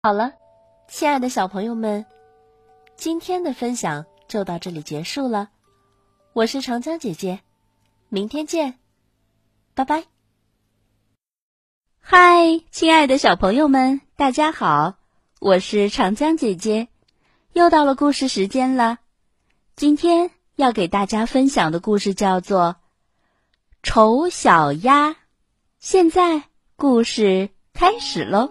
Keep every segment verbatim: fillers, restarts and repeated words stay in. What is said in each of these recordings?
好了，亲爱的小朋友们，今天的分享就到这里结束了。我是长江姐姐，明天见，拜拜。 嗨，亲爱的小朋友们，大家好，我是长江姐姐，又到了故事时间了。今天要给大家分享的故事叫做《丑小鸭》。现在故事开始喽。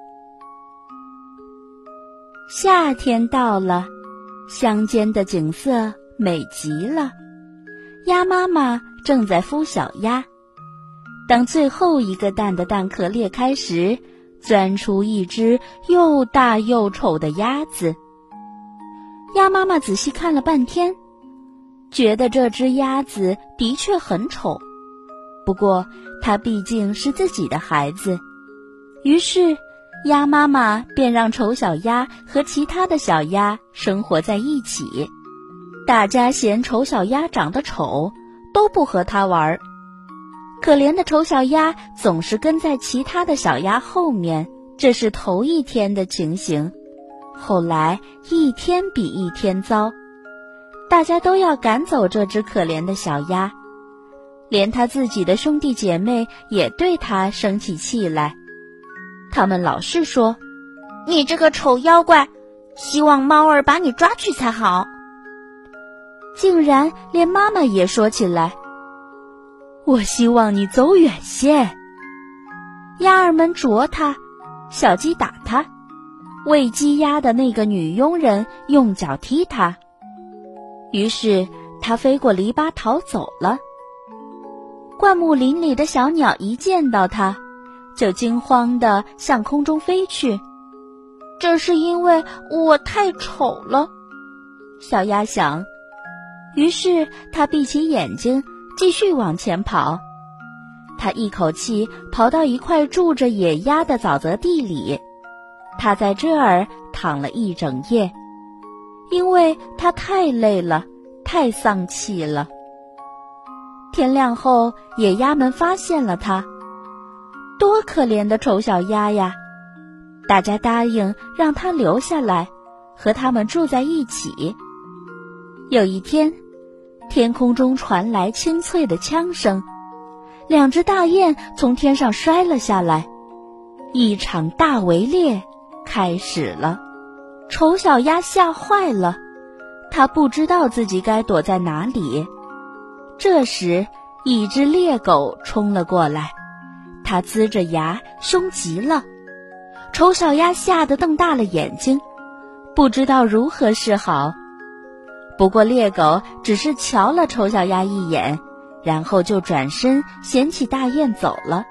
夏天到了，乡间的景色美极了。鸭妈妈正在孵小鸭，当最后一个蛋的蛋壳裂开时，钻出一只又大又丑的鸭子。鸭妈妈仔细看了半天，觉得这只鸭子的确很丑，不过它毕竟是自己的孩子，于是鸭妈妈便让丑小鸭和其他的小鸭生活在一起。大家嫌丑小鸭长得丑，都不和它玩。可怜的丑小鸭总是跟在其他的小鸭后面，这是头一天的情形。后来一天比一天糟，大家都要赶走这只可怜的小鸭，连他自己的兄弟姐妹也对他生起气来。他们老是说：“ 你这个丑妖怪，希望猫儿把你抓去才好。” 竟然连妈妈也说起来：“我希望你走远些。”鸭儿们啄它，小鸡打它，喂鸡鸭的那个女佣人用脚踢它。于是它飞过篱笆逃走了。灌木林里的小鸟一见到它，就惊慌地向空中飞去。 这是因为我太丑了， 小鸭想。于是它闭起眼睛，继续往前跑。它一口气跑到一块住着野鸭的沼泽地里，它在这儿躺了一整夜，因为它太累了，太丧气了。天亮后，野鸭们发现了它。多可怜的丑小鸭呀！大家答应让它留下来，和它们住在一起。有一天，天空中传来清脆的枪声，两只大雁从天上摔了下来，一场大围猎开始了。丑小鸭吓坏了，它不知道自己该躲在哪里。这时，一只猎狗冲了过来，它呲着牙，凶极了。丑小鸭吓得瞪大了眼睛，不知道如何是好。不过猎狗只是瞧了丑小鸭一眼，然后就转身衔起大雁走了。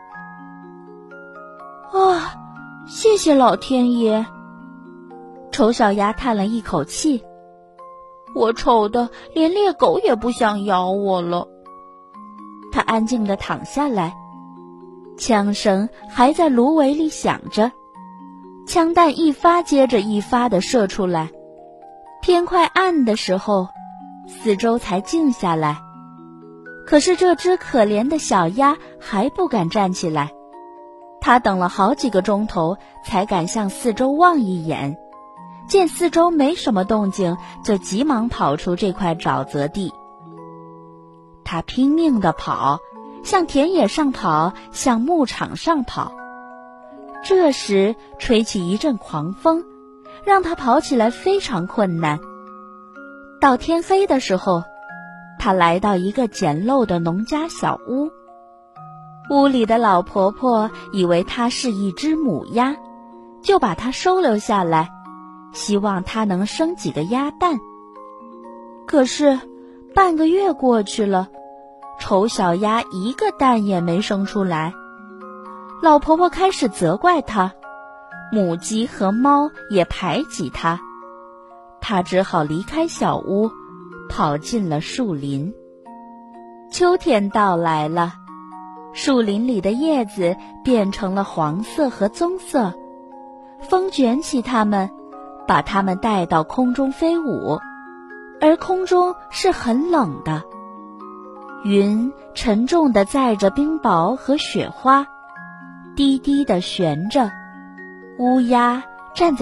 啊，谢谢老天爷！丑小鸭叹了一口气， 我丑的连猎狗也不想咬我了。 它安静地躺下来，枪声还在芦苇里响着，枪弹一发接着一发地射出来。天快暗的时候，四周才静下来。可是这只可怜的小鸭还不敢站起来，它等了好几个钟头，才敢向四周望一眼。见四周没什么动静，就急忙跑出这块沼泽地。它拼命地跑，向田野上跑，向牧场上跑。这时吹起一阵狂风，让他跑起来非常困难。到天黑的时候，他来到一个简陋的农家小屋。屋里的老婆婆以为它是一只母鸭，就把它收留下来，希望它能生几个鸭蛋。可是半个月过去了，丑小鸭一个蛋也没生出来。老婆婆开始责怪她，母鸡和猫也排挤它，它只好离开小屋，跑进了树林。秋天到来了，树林里的叶子变成了黄色和棕色，风卷起它们，把它们带到空中飞舞，而空中是很冷的。云沉重地载着冰雹和雪花，低低地悬着。乌鸦站在